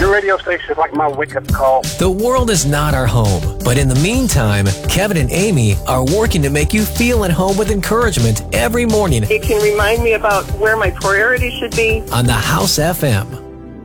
Your radio station is like my wake-up call. The world is not our home, but in the meantime, Kevin and Amy are working to make you feel at home with encouragement every morning It can remind me about where my priorities should be. on the House FM.